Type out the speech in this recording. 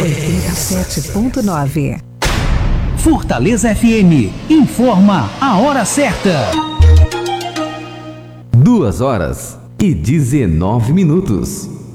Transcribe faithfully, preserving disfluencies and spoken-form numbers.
oitenta e sete ponto nove. Fortaleza F M informa a hora certa. Duas horas e dezenove minutos.